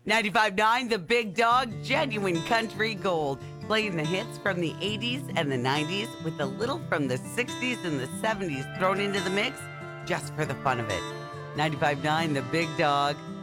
95.9 The Big Dog, genuine country gold. Playing the hits from the 80s and the 90s with a little from the 60s and the 70s thrown into the mix just for the fun of it. 95.9 The Big Dog.